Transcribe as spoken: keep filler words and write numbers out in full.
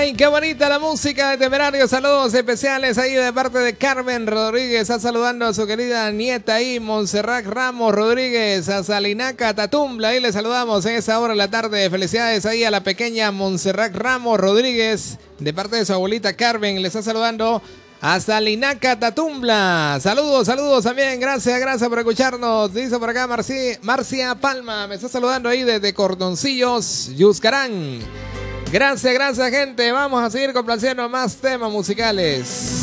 Ay, qué bonita la música de Temerario. Saludos especiales ahí de parte de Carmen Rodríguez. Está saludando a su querida nieta ahí, Montserrat Ramos Rodríguez, a Salinaca Tatumbla. Ahí le saludamos en esa hora de la tarde. Felicidades ahí a la pequeña Montserrat Ramos Rodríguez, de parte de su abuelita Carmen. Le está saludando a Salinaca Tatumbla. Saludos, saludos también. Gracias, gracias por escucharnos. Dice por acá Marci, Marcia Palma. Me está saludando ahí desde Cordoncillos, Yuscarán. Gracias, gracias, gente. Vamos a seguir complaciendo más temas musicales.